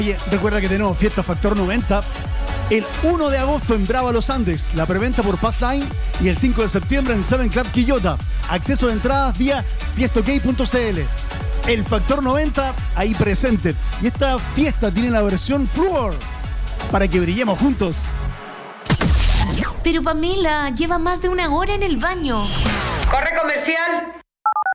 Oye, recuerda que tenemos Fiesta Factor 90 el 1 de agosto en Brava Los Andes, la preventa por Passline, y el 5 de septiembre en Seven Club Quillota. Acceso de entradas vía fiestokey.cl. El Factor 90 ahí presente. Y esta fiesta tiene la versión Fluor para que brillemos juntos. Pero Pamela, lleva más de 1 hora en el baño. ¡Corre, comercial!